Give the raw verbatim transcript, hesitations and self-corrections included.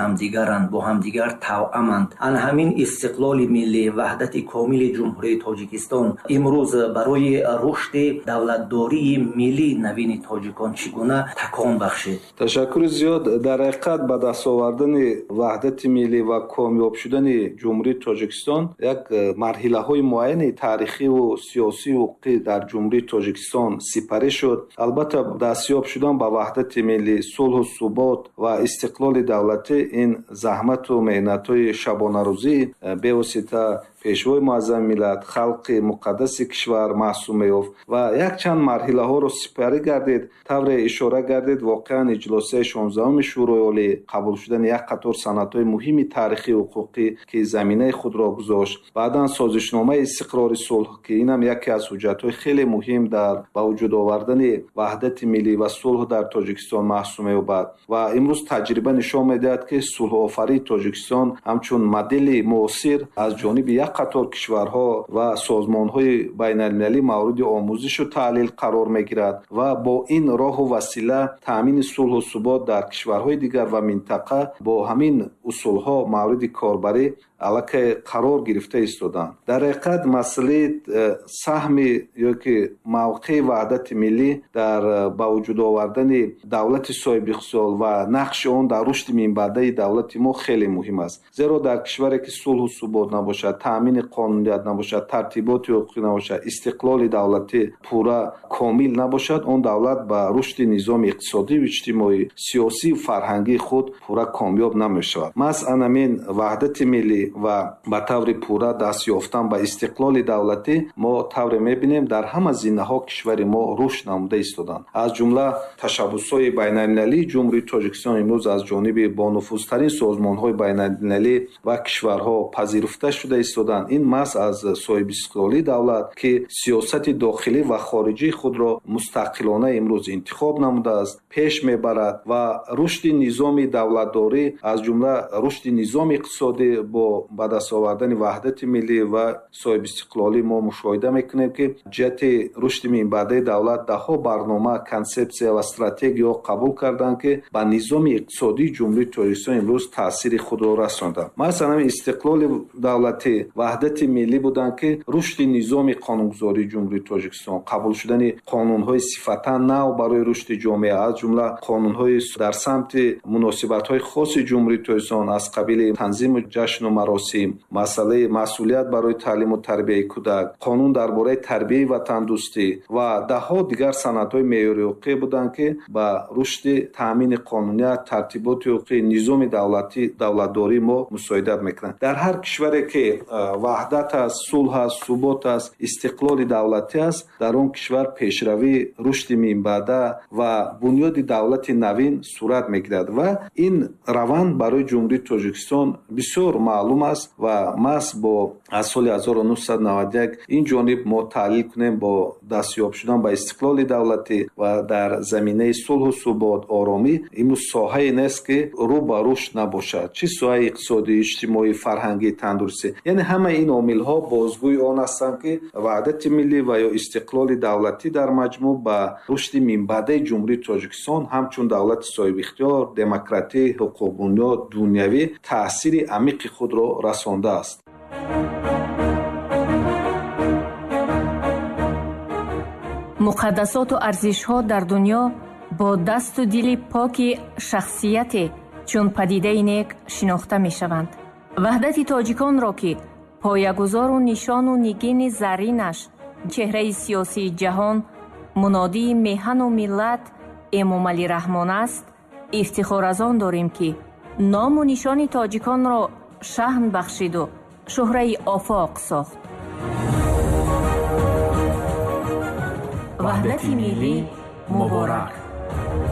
ҳамдигаранд, бо ҳамдигар тавъаманд. ан ҳамин истиқлоли миллӣ, ваҳдати комили ҷумҳурии Тоҷикистон имрӯз барои рушди давлатдории миллии навини тоҷикон чӣ гуна такон бахшид? ташаккури зиёд. дар ҳақиқат ба даст овардани ваҳдати миллӣ ва камёб шудани ҷумҳурии Тоҷикистон як марҳилаҳои муайяни таърихиву сиёсию ҳуқуқӣ дар ҷумҳурии Тоҷикистон сипарӣ шуд. албатта дастёб шудан ба ваҳдати миллӣ, сулҳу субот ва истиқлоли давлатӣ ин заҳмату меҳнатҳои шабонарӯзӣ бевосита пешвои муаззами миллат, халқи муқаддаси кишвар маҳсуб меёфт ва якчанд марҳилаҳоро сипарӣ гардид. тавре ишора гардид, воқеан иҷлосияи шонздаҳуми шӯрои олӣ қабул шудани як қатор санадҳои муҳими таърихи ҳуқуқӣ ки заминаи худро гузошт. баъдан созишномаи истиқрори сулҳ ки инам яке аз ҳуҷҷатҳои хеле муҳим дар ба вуҷуд овардани ваҳдати миллӣ ва сулҳ дар Тоҷикистон маҳсуб меёбад ва имрӯз таҷриба нишон медиҳад ки сулҳуофарии Тоҷикистон ҳамчун модели муосир аз ҷониби як қатор кишварҳо ва созмонҳои байналмилалӣ мавриди омӯзишу таҳлил қарор мегирад ва бо ин роҳу васила таъмини сулҳу субот дар кишварҳои дигар ва минтақа бо ҳамин усулҳо мавриди корбарӣ аллакай қарор гирифта истоданд. дар ҳақиқат масъалаи саҳми ёки мавқеи ваҳдати миллӣ дар ба вуҷуд овардани давлати соҳибиқтисод ва нақши он дар рушди минбаъдаи давлати мо хеле муҳим аст. зеро дар кишваре ки сулҳу субот набошад, таъмини қонуният набошад, тартиботи ҳуқуқӣ набошад, истиқлоли давлатӣ пурра комил набошад, он давлат ба рушди низоми иқтисодию иҷтимоӣ, сиёсию фарҳангии худ пурра комёб намешавад. масъалан ҳамин ваҳдати миллӣ ва ба таври пурра даст ёфтан ба истиқлоли давлатӣ мо тавре мебинем дар ҳама зинаҳо кишвари мо рушд намуда истоданд. аз ҷумла ташаббусҳои байналмилалии ҷумҳурии Тоҷикистон имрӯз аз ҷониби бонуфузтарин созмонҳои байналмилалӣ ва кишварҳо пазируфта шуда истоданд. ин маҳз аз соҳибистиқлолии давлат ки сиёсати дохилӣ ва хориҷии худро мустақилона имрӯз интихоб намудааст пеш мебарад ва рушди низоми давлатдорӣ аз ҷумла рушди низоми иқтисодӣ бо ба даст овардани ваҳдати миллӣ ва соҳибистиқлолӣ мо мушоҳида мекунем ки ҷиҳати рушди минбаъдаи давлат даҳҳо барнома, консепсия ва стратегияҳо қабул карданд ки ба низоми иқтисодии ҷумҳурии Тоҷикистон имрӯз таъсири худро расонданд. масъалан истиқлоли давлатӣ, ваҳдати миллӣ буданд ки рушди низоми қонунгузории ҷумҳурии Тоҷикистон, қабул шудани қонунҳои сифатан нав барои рушди ҷомеа, аз ҷумла қонунҳои дар самти муносибатҳои хоси ҷумҳурии Тоҷикистон аз қабили танзиму ҷашну маросим, масъалаи масъулият барои таълиму тарбияи кӯдак, қонун дар бораи тарбияи ватандӯстӣ ва даҳҳо дигар санадҳои меъёрии ҳуқуқӣ буданд ки ба рушди таъмини қонуният, тартиботи ҳуқуқӣ, низоми давлатӣ давлатдории мо мусоидат мекунанд. дар ҳар кишваре ки ваҳдат аст, сулҳ аст, субот аст, истиқлоли давлатӣ аст, дар он кишвар пешравӣ, рушди минбаъда ва бунёди давлати навин сурат мегирад ва ин раванд барои ҷумҳурии Тоҷикистон бисёр маълум аст ва маҳз бо аз соли ҳазору нуҳсад и навад и як ин ҷониб мо таҳлил кунем бо дастёб шудан ба истиқлоли давлатӣ ва дар заминаи сулҳу субот, оромӣ имрӯз соҳае нест ки рӯ ба рушд набошад. чӣ соҳаи иқтисодӣ, иҷтимоӣ, фарҳангӣ, тандурустӣ, яъне ҳамаи ин омилҳо бозгӯи он ҳастанд ки ваҳдати миллӣ ва ё истиқлоли давлатӣ дар маҷмӯъ ба рушди минбаъдаи ҷумҳурии Тоҷикистон ҳамчун давлати соҳибихтиёр, демократӣ, ҳуқуқбунёд, дунявӣ таъсири амиқи худро расондааст. муқаддасоту арзишҳо дар дунё бо дасту дили поки шахсияте чун падидаи нек шинохта мешаванд. ваҳдати тоҷиконро ки поягузору нишону нигини зарринаш чеҳраи сиёсии ҷаҳон, мунодии меҳану миллат Эмомалӣ Раҳмон аст, ифтихор аз он дорем ки ному нишони тоҷиконро шаҳн бахшиду шӯҳраи офоқ сохт. ваҳдати миллӣ муборак.